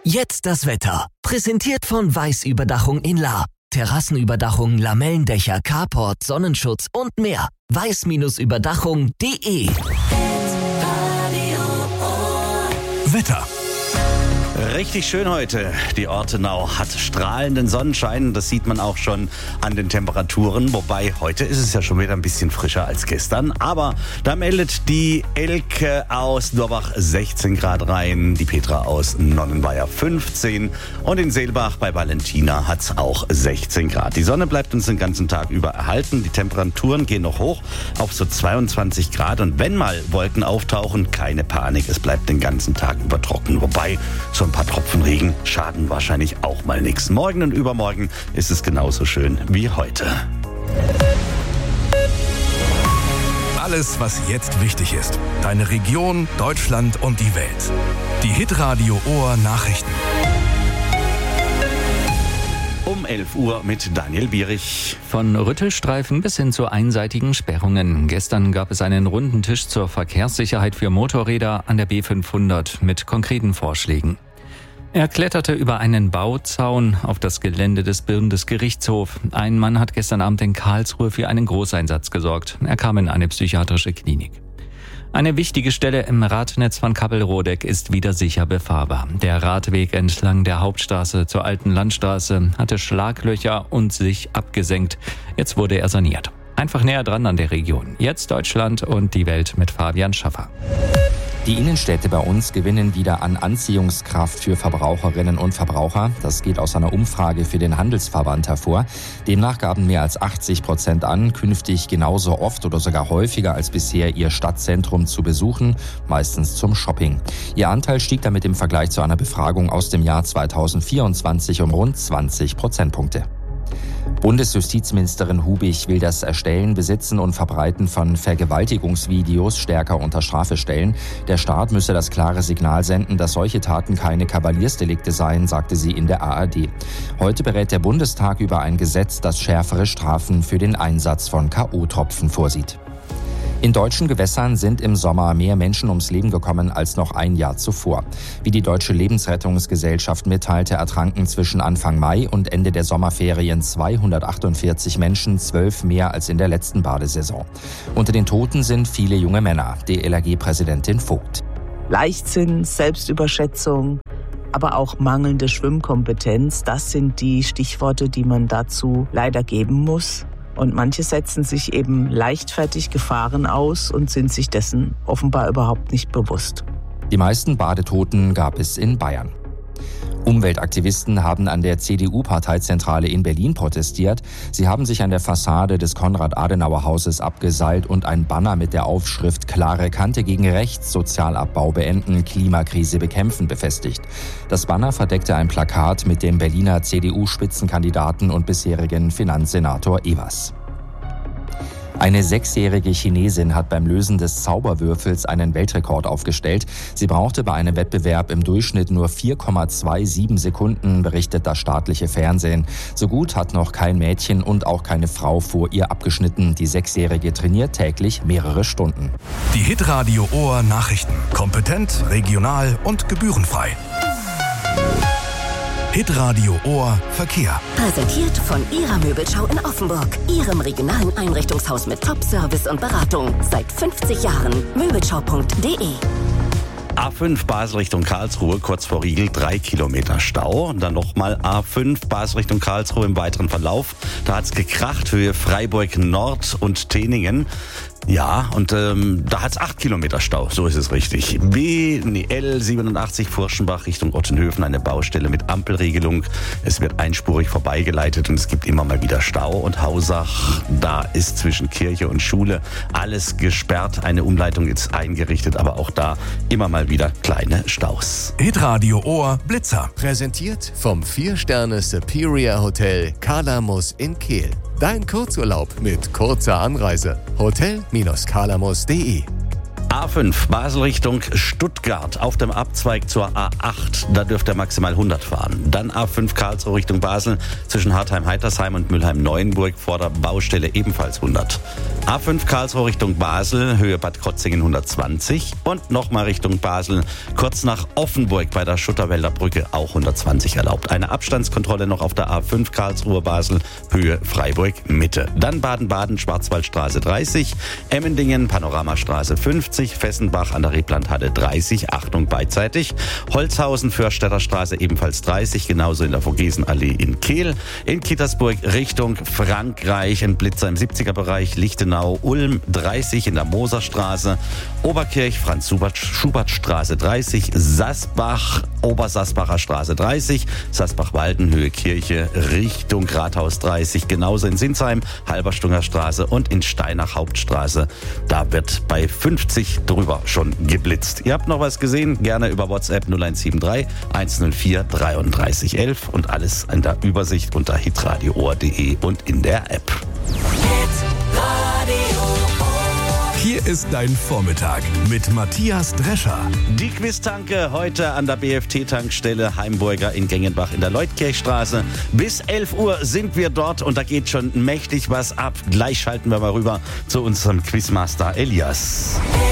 Jetzt das Wetter. Präsentiert von Weiß-Überdachung in Lahr. Terrassenüberdachung, Lamellendächer, Carport, Sonnenschutz und mehr. weiß-überdachung.de. Wetter. Richtig schön heute. Die Ortenau hat strahlenden Sonnenschein. Das sieht man auch schon an den Temperaturen. Wobei, heute ist es ja schon wieder ein bisschen frischer als gestern. Aber da meldet die Elke aus Dorbach 16 Grad rein. Die Petra aus Nonnenweier 15. Und in Seelbach bei Valentina hat es auch 16 Grad. Die Sonne bleibt uns den ganzen Tag über erhalten. Die Temperaturen gehen noch hoch auf so 22 Grad. Und wenn mal Wolken auftauchen, keine Panik. Es bleibt den ganzen Tag über trocken. Wobei, so ein paar Tropfen Regen schaden wahrscheinlich auch mal nichts. Morgen und übermorgen ist es genauso schön wie heute. Alles, was jetzt wichtig ist. Deine Region, Deutschland und die Welt. Die Hitradio Ohr Nachrichten. Um 11 Uhr mit Daniel Bierich. Von Rüttelstreifen bis hin zu einseitigen Sperrungen. Gestern gab es einen runden Tisch zur Verkehrssicherheit für Motorräder an der B500 mit konkreten Vorschlägen. Er kletterte über einen Bauzaun auf das Gelände des Bundesgerichtshofs. Ein Mann hat gestern Abend in Karlsruhe für einen Großeinsatz gesorgt. Er kam in eine psychiatrische Klinik. Eine wichtige Stelle im Radnetz von Kappelrodeck ist wieder sicher befahrbar. Der Radweg entlang der Hauptstraße zur Alten Landstraße hatte Schlaglöcher und sich abgesenkt. Jetzt wurde er saniert. Einfach näher dran an der Region. Jetzt Deutschland und die Welt mit Fabian Schaffer. Die Innenstädte bei uns gewinnen wieder an Anziehungskraft für Verbraucherinnen und Verbraucher. Das geht aus einer Umfrage für den Handelsverband hervor. Demnach gaben mehr als 80% an, künftig genauso oft oder sogar häufiger als bisher ihr Stadtzentrum zu besuchen, meistens zum Shopping. Ihr Anteil stieg damit im Vergleich zu einer Befragung aus dem Jahr 2024 um rund 20 Prozentpunkte. Bundesjustizministerin Hubig will das Erstellen, Besitzen und Verbreiten von Vergewaltigungsvideos stärker unter Strafe stellen. Der Staat müsse das klare Signal senden, dass solche Taten keine Kavaliersdelikte seien, sagte sie in der ARD. Heute berät der Bundestag über ein Gesetz, das schärfere Strafen für den Einsatz von K.O.-Tropfen vorsieht. In deutschen Gewässern sind im Sommer mehr Menschen ums Leben gekommen als noch ein Jahr zuvor. Wie die Deutsche Lebensrettungsgesellschaft mitteilte, ertranken zwischen Anfang Mai und Ende der Sommerferien 248 Menschen, 12 mehr als in der letzten Badesaison. Unter den Toten sind viele junge Männer, DLRG-Präsidentin Vogt. Leichtsinn, Selbstüberschätzung, aber auch mangelnde Schwimmkompetenz, das sind die Stichworte, die man dazu leider geben muss. Und manche setzen sich eben leichtfertig Gefahren aus und sind sich dessen offenbar überhaupt nicht bewusst. Die meisten Badetoten gab es in Bayern. Umweltaktivisten haben an der CDU-Parteizentrale in Berlin protestiert. Sie haben sich an der Fassade des Konrad-Adenauer-Hauses abgeseilt und ein Banner mit der Aufschrift "Klare Kante gegen rechts, Sozialabbau beenden, Klimakrise bekämpfen" befestigt. Das Banner verdeckte ein Plakat mit dem Berliner CDU-Spitzenkandidaten und bisherigen Finanzsenator Evers. Eine 6-jährige Chinesin hat beim Lösen des Zauberwürfels einen Weltrekord aufgestellt. Sie brauchte bei einem Wettbewerb im Durchschnitt nur 4,27 Sekunden, berichtet das staatliche Fernsehen. So gut hat noch kein Mädchen und auch keine Frau vor ihr abgeschnitten. Die 6-jährige trainiert täglich mehrere Stunden. Die Hitradio Ohr Nachrichten. Kompetent, regional und gebührenfrei. Hitradio Ohr Verkehr. Präsentiert von Ihrer Möbelschau in Offenburg. Ihrem regionalen Einrichtungshaus mit Top-Service und Beratung. Seit 50 Jahren. Möbelschau.de. A5 Basel Richtung Karlsruhe, kurz vor Riegel, 3 Kilometer Stau. Und dann nochmal A5 Basel Richtung Karlsruhe im weiteren Verlauf. Da hat's gekracht, Höhe Freiburg Nord und Teningen. Ja, und da hat's 8 Kilometer Stau, so ist es richtig. L87 Furschenbach Richtung Ottenhöfen, eine Baustelle mit Ampelregelung. Es wird einspurig vorbeigeleitet und es gibt immer mal wieder Stau. Und Hausach, da ist zwischen Kirche und Schule alles gesperrt. Eine Umleitung ist eingerichtet, aber auch da immer mal wieder kleine Staus. Hitradio Ohr Blitzer. Präsentiert vom 4-Sterne Superior Hotel Kalamus in Kehl. Dein Kurzurlaub mit kurzer Anreise. Hotel-kalamus.de A5 Basel Richtung Stuttgart auf dem Abzweig zur A8. Da dürft ihr maximal 100 fahren. Dann A5 Karlsruhe Richtung Basel zwischen Hartheim-Heitersheim und Mülheim-Neuenburg vor der Baustelle ebenfalls 100. A5 Karlsruhe Richtung Basel, Höhe Bad Krotzingen 120. Und nochmal Richtung Basel, kurz nach Offenburg bei der Schutterwälder Brücke auch 120 erlaubt. Eine Abstandskontrolle noch auf der A5 Karlsruhe Basel, Höhe Freiburg Mitte. Dann Baden-Baden, Schwarzwaldstraße 30, Emmendingen, Panoramastraße 50, Fessenbach an der Reblandhalle 30, Achtung beidseitig. Holzhausen, Förstädter Straße ebenfalls 30, genauso in der Vogesenallee in Kehl. In Kittersburg Richtung Frankreich, ein Blitzer im 70er-Bereich, Lichtenau, Ulm 30 in der Moserstraße, Oberkirch, Franz-Schubert-Straße 30, Sassbach, Obersasbacher Straße 30, Sassbach-Walden, Höhe Kirche Richtung Rathaus 30, genauso in Sinsheim, Halberstunger Straße und in Steinach Hauptstraße. Da wird bei 50 drüber schon geblitzt. Ihr habt noch was gesehen? Gerne über WhatsApp 0173 104 33 11 und alles in der Übersicht unter hitradio.de und in der App. Hier ist dein Vormittag mit Matthias Drescher. Die Quiztanke heute an der BFT-Tankstelle Heimburger in Gengenbach in der Leutkirchstraße. Bis 11 Uhr sind wir dort und da geht schon mächtig was ab. Gleich schalten wir mal rüber zu unserem Quizmaster Elias.